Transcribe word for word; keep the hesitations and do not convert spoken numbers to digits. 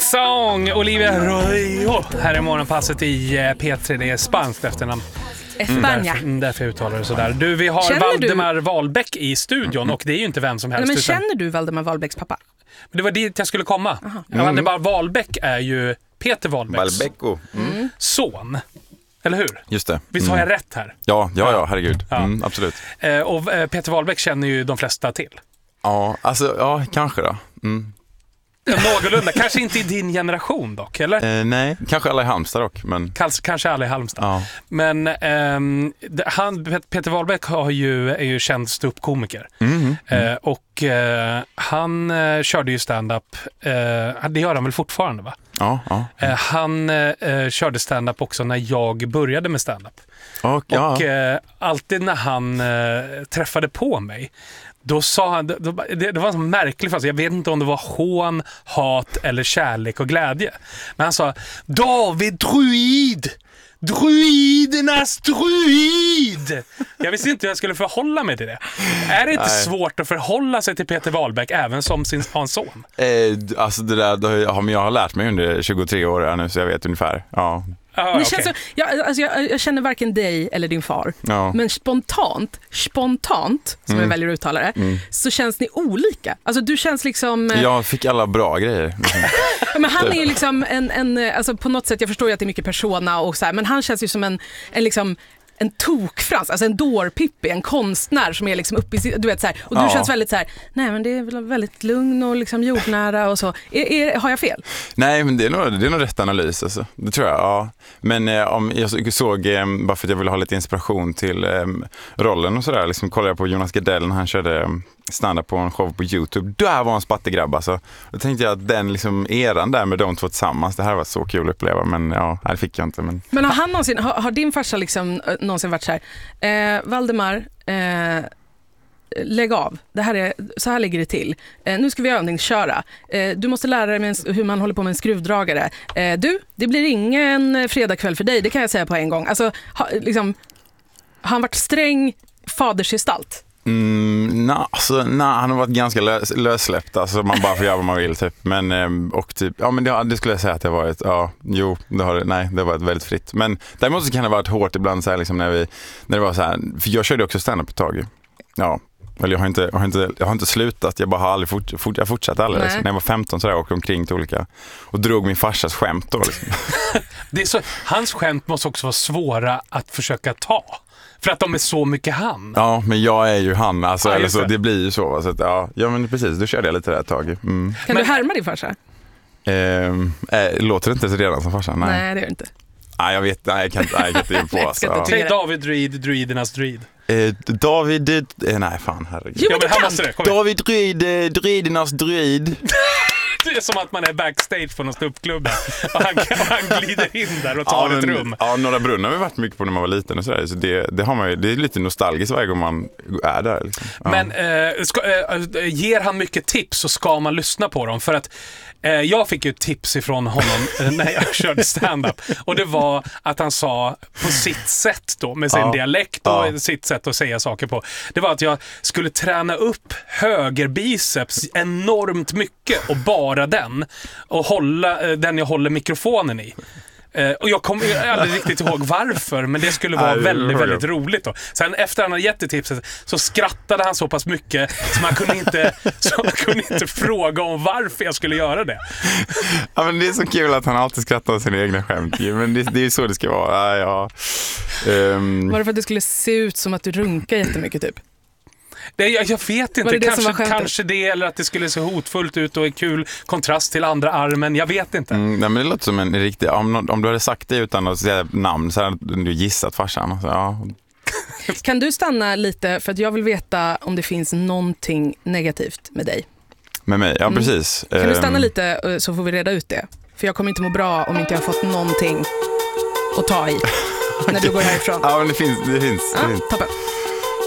Song, Olivia Rodrigo. Här är morgonpasset i P tre, det är spanskt efternamn. Espanja. Därför, därför jag uttalar det sådär. Du, vi har Känner Valdemar du... Wallbäck i studion och det är ju inte vem som helst. Nej, men utan... känner du Valdemar Wallbäcks pappa? Det var dit jag skulle komma. Mm. Valdemar Wallbäck är ju Peter Wallbäcks Wallbäcko. Mm. son. Eller hur? Just det. Visst har Mm. jag rätt här? Ja, ja, ja, herregud. Ja. Mm, absolut. Eh, och eh, Peter Wallbäck känner ju de flesta till. Ja, alltså, ja, kanske då. Mm. Någorlunda, kanske inte i din generation dock, eller? Eh, nej, kanske alla i Halmstad dock, men... Kanske, kanske alla i Halmstad. Ja. Men ehm, han, Peter Wallbäck har ju, är ju känd ståuppkomiker. Mm, mm. Eh, och eh, han eh, körde ju stand-up, eh, det gör han väl fortfarande va? Ja, ja. Eh, han eh, körde stand-up också när jag började med stand-up. Och, ja. Och eh, alltid när han eh, träffade på mig, då sa han, då, det, det var en så märklig fas. Jag vet inte om det var hån, hat eller kärlek och glädje. Men han sa, David Druid! Druidernas druid! Jag visste inte hur jag skulle förhålla mig till det. Är det inte Nej. svårt att förhålla sig till Peter Wallbäck även som sin hans son? Eh, alltså det där, då, ja, men jag har lärt mig under tjugotre år här nu så jag vet ungefär. Ja. Ah, Det okay. känns så, jag, alltså jag, jag känner varken dig eller din far. Ja. Men spontant, spontant som Mm. jag väljer att uttala det, Mm. så känns ni olika. Alltså du känns liksom... eh, Jag fick alla bra grejer. Men han är ju liksom en, en, alltså på något sätt, jag förstår ju att det är mycket persona och så här, men han känns ju som en, en liksom en tokfrans, alltså en dårpippi, en konstnär som är liksom uppe i, du vet så här, och du Ja. känns väldigt så här, nej men det är väl väldigt lugn och liksom jordnära och så. Är, är, har jag fel? Nej, men det är nog, det är nog rätt analys alltså. Det tror jag, ja. Men eh, om jag såg, eh, bara för att jag ville ha lite inspiration till eh, rollen och sådär, liksom kollade jag på Jonas Gardell när han körde eh, stand-up på en show på YouTube. Där var en spattegrabb alltså. Då tänkte jag att den liksom eran där med de två tillsammans, det här var så kul att uppleva, men ja, det fick jag inte. Men, Men har han någonsin, har, har din farsa liksom eh, någonsin varit så här, eh, Valdemar, eh, lägg av, det här är, så här ligger det till. Eh, nu ska vi övningsköra. Eh, du måste lära dig med en, hur man håller på med en skruvdragare. Eh, du, det blir ingen fredagkväll för dig, det kan jag säga på en gång. Alltså, ha, liksom, har han varit sträng fadersgestalt? Mm, nah, alltså, nah, han har varit ganska lös, lössläppt, alltså man bara får göra vad man vill typ. Men, eh, och typ, ja men det, det skulle jag säga att det har varit, ja, jo, det har det, nej, det har varit väldigt fritt. Men däremot så kan det ha varit hårt ibland så här, liksom, när vi, när det var så här, för jag körde också stand-up ett tag. Ja, väl jag har inte, jag har inte, jag har inte slutat, jag bara har aldrig fort, fort, jag fortsatte aldrig. Liksom. När jag var femton så där, åkte omkring till olika, och drog min farsas skämt då. Liksom. Det är så, hans skämt måste också vara svåra att försöka ta. För att de är så mycket han. Ja, men jag är ju han, alltså, Ja, eller just så, det. det blir ju så. så att, ja, ja, men precis, då körde jag lite där ett tag. Mm. Kan Men- du härma din farsa? Ehm, äh, låter det inte så redan som farsan? Nej. Nej, det gör det inte. Nej, jag vet, nej, jag kan inte, nej, jag kan inte ge på. Jag Alltså. ska inte Ja. Säg David Druid, druidernas druid. Eh, David, eh, nej fan herregud. Jo, men Ja, du men han kan! måste det. Kom igen. David Druid, eh, druidernas druid. Det är som att man är backstage på någon ståuppklubb och han, och han glider in där och tar Ja, ett men- rum. Ja, Norra Brunn har vi varit mycket på när man var liten och sådär. Så det, det, har man ju, det är lite nostalgiskt varje gång man är där. Liksom. Ja. Men eh, ska, eh, ger han mycket tips så ska man lyssna på dem. För att eh, jag fick ju tips ifrån honom eh, när jag körde stand-up. Och det var att han sa på sitt sätt då, med sin Ja. dialekt och Ja. sitt sätt att säga saker på. Det var att jag skulle träna upp högerbiceps enormt mycket och bara den. Och hålla eh, den jag håller mikrofonen i. Eh, och jag kommer aldrig riktigt ihåg varför, men det skulle vara Nej, det väldigt, ihåg jag. väldigt roligt då. Sen efter han hade gett det tipset så skrattade han så pass mycket så man kunde inte, så man kunde inte fråga om varför jag skulle göra det. Ja, men det är så kul att han alltid skrattar åt sina egna skämt. Ja, men det, det är ju så det ska vara. Ja, ja. Ehm, Var det för att det skulle se ut som att du runkar jättemycket typ? Det, jag, jag vet Var inte, det det som kanske, var skämtet? kanske det, eller att det skulle se hotfullt ut och en kul kontrast till andra armen, jag vet inte. mm, nej, men det låter som en riktig, om, om du hade sagt det utan att säga namn så hade du gissat farsan. Alltså, ja. Kan du stanna lite, för att jag vill veta om det finns någonting negativt med dig. Med mig, ja Mm. precis. Kan du stanna Ehm, lite eh, så får vi reda ut det? För jag kommer inte må bra om inte jag har fått någonting att ta i när du går härifrån. Ja, men det finns, det finns. Ja, Det finns. toppen.